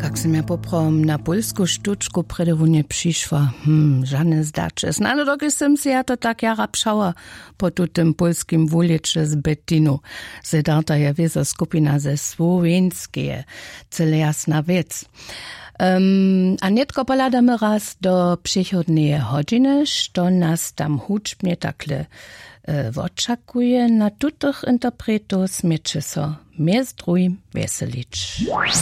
Jak som ja poprom na polsku štučku predewunie przyszła, żadne zdacze. Znane doki som si ja to tak jara pšała po tutym polskim wulicze z Bettinu. Zedarta je wiesa skupina ze słowenskie, cele jasna wiec. A netko poladamy raz do przychodnej godziny, što nas tam huczbnie takle oczekuje. Na tutych interpretów smieczy so miestruj weselić.